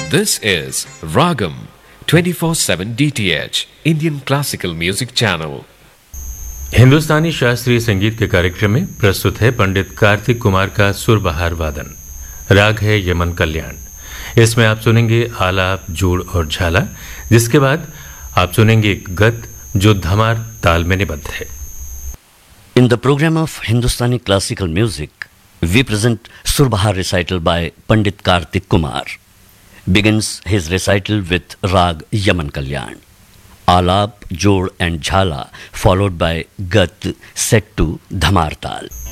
This is Ragam 24/7 DTH Indian Classical Music Channel. हिंदुस्तानी शास्त्रीय संगीत के कार्यक्रम में प्रस्तुत है पंडित कार्तिक कुमार का सुरबहार वादन। राग है यमन कल्याण। इसमें आप सुनेंगे आलाप, जोड़ और झाला, जिसके बाद आप सुनेंगे एक गत जो धमार ताल में निबद्ध है। In the program of Hindustani classical music, we present Surbahar recital by Pandit Kartik Kumar. Begins his recital with Rag Yaman Kalyan. Alap, Jod and Jhala, followed by Gat set to Dhamar Tal.